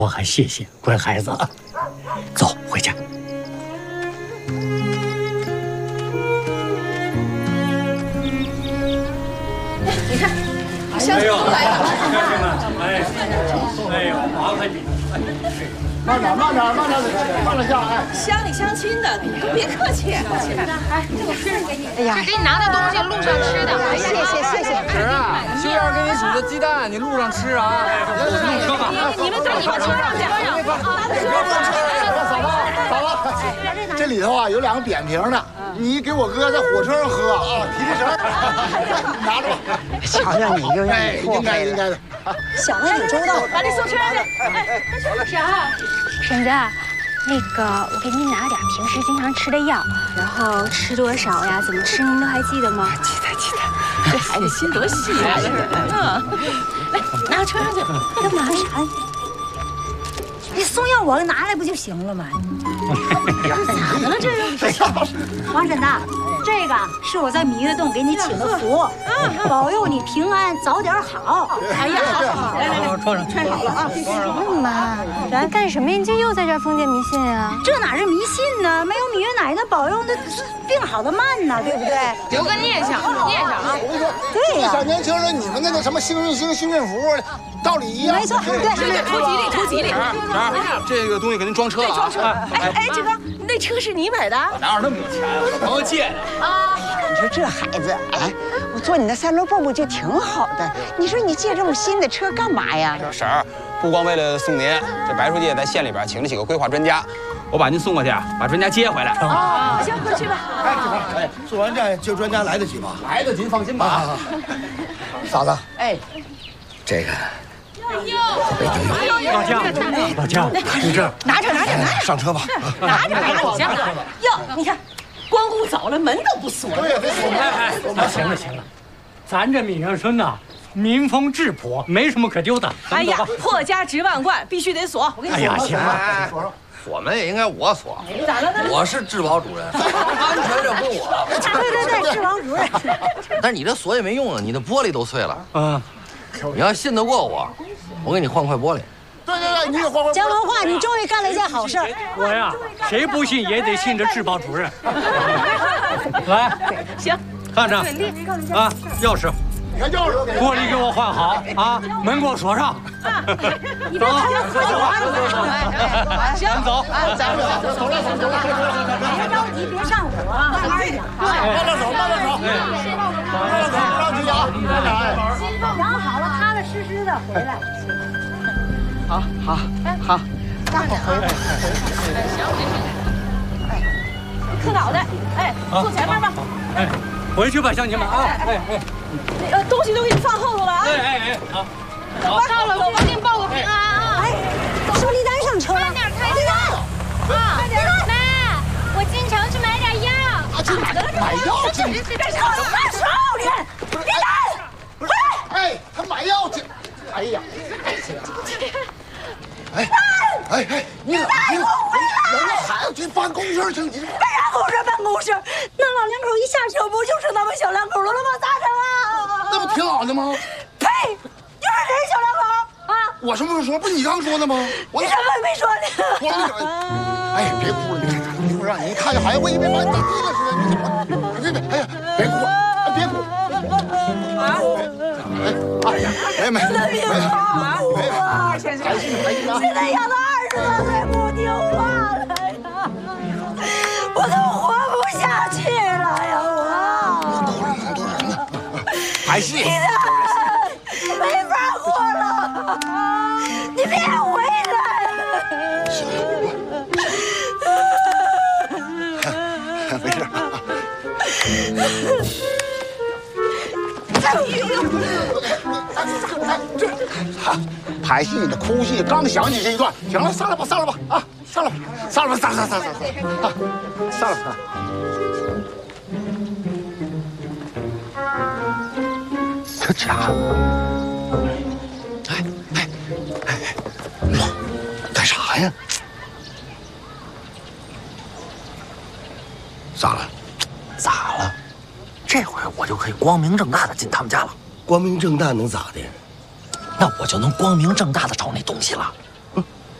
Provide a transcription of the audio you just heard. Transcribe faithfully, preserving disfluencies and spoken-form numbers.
我还谢谢乖孩子啊，走回家。 你看，相亲都来了。 哎，哎呦，麻烦你。 慢点，慢点，慢点，慢点下。哎， 乡里乡亲的，都别客气。哎，这个是给你， 哎呀， 这给你拿的东西，路上吃的。 谢谢谢谢。 婶儿啊，秀燕给你煮的鸡蛋，你路上吃啊。 路车吧， 你们在你们车上去。 嫂子，嫂子，这里头啊有两个扁平的，你给我哥在火车上喝啊，提提神。拿着吧。 瞧瞧你，又让哎， 你应该应该的。 想的挺周到， 把你送车上去。哎， 啥？婶子，那个我给您拿点平时经常吃的药，然后吃多少呀？怎么吃您都还记得吗？ 记得记得。 这孩子心多细啊！嗯，来，拿到车上去。 干嘛啥？你送药我拿来不就行了吗？ 咋的了这是？ 王婶子，这个是我在芈月洞给你请的福，保佑你平安，早点好。 哎呀，好好好，来来来， 穿上， 穿好了啊！ 妈，咱干什么？你这又在这儿封建迷信啊？ 这哪是迷信呢？没有芈月奶奶保佑，那病好的慢呢，对不对？ 留个念想，念想啊！ 我跟你说， 对呀小年轻人，你们那个什么幸运星、幸运符，道理一样。 没错，对对，图吉利，图吉利。 这个东西给您装车了啊！ 哎哎，这个那车是你买的？ 哪有那么有钱啊？我朋友借的。 啊， 你说这孩子，哎，我坐你那三轮蹦蹦就挺好的。你说你借这么新的车干嘛呀？ 婶儿，不光为了送您，这白书记在县里边请了几个规划专家，我把您送过去，把专家接回来。 啊，行，快去吧。 哎，做完站接专家来得及吗？ 来得及，放心吧。 嫂子， 哎， 这个老姜，老姜，你这拿着拿着拿着， 上车吧。 拿着拿着，拿着。哟，你看，关公走了，门都不锁。 对呀，得锁。 哎哎，行了行了，咱这闵元村呐，民风质朴，没什么可丢的。 哎呀，破家值万贯，必须得锁。我跟你说。 哎呀，行了， 锁门也应该我锁， 咋了呢？ 我是质保主任，安全这归我。 对对对，质保主任。 但是你这锁也没用啊，你的玻璃都碎了。 嗯， 你要信得过我，我给你换块玻璃。 对对对，你也换换。 姜文化，你终于干了一件好事儿。 我呀，谁不信也得信这质保主任。来， 行， 看着啊，钥匙， 你看钥匙给。 玻璃给我换好啊，门给我锁上。 你别开车走啊！行， 咱走。 走了走了走了。 别着急，别上火，慢慢点。 慢点走，慢点走。慢点走，不着急啊。 养好了，踏踏实实的回来。 好，好，好。 待会儿回来。 磕脑袋，哎，坐前面吧。 哎，回去吧，乡亲们啊！哎哎， 那个东西都给你放后头了啊！ 哎哎哎，好。 走吧，到了，我给你报个平安啊！ 哎，是不是李丹上车了？ 快点，快点！啊，妈，我进城去买点药。 买药去。 干啥？二十二年，李丹，快！ 哎，他买药去。哎呀。哎哎哎，你冷静，人家孩子去办公室去，你这。 干啥公事办公室？那老两口一下车不就剩他们小两口了吗？咋整啊？ 那不挺好的吗？ 呸！你说谁小两口啊？ 我什么时候说？不是你刚说的吗？我你什么也没说呢。 我没说。哎，别哭了，你看看，一会儿让你一看见孩子，我以为把你打地了似的。你怎么？别别，哎呀，别哭，别哭。啊！哎呀，没没没没没， 现在现在养到二十多岁不听话了呀，我都活不下去了呀！我还是你的没法活了，你别回来。 行了，没事。这排戏呢，哭戏刚想起这一段，行了，散了吧，散了吧，啊，散了吧，散了吧，散散散散散，啊，散了吧。这家伙，哎哎哎哎，干啥呀？咋了？ 咋了？这回我就可以光明正大的进他们家了。 光明正大能咋的？ 那我就能光明正大的找那东西了。